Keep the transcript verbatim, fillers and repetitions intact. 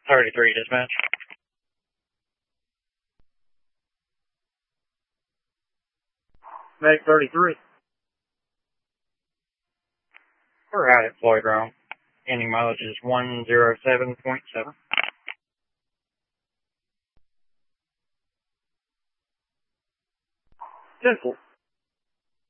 thirty-three dispatch. Medic thirty-three. We're out at Floyd Road. Ending mileage is one oh seven point seven. ten four.